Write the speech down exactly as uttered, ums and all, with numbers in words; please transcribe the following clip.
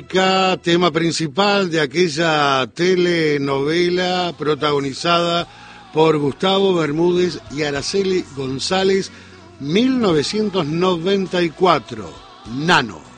Tema principal de aquella telenovela protagonizada por Gustavo Bermúdez y Araceli González, mil novecientos noventa y cuatro, Nano.